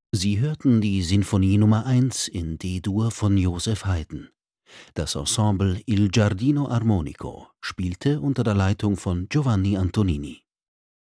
Sie hörten die Sinfonie Nummer 1 in D-Dur von Joseph Haydn. Das Ensemble Il Giardino Armonico spielte unter der Leitung von Giovanni Antonini.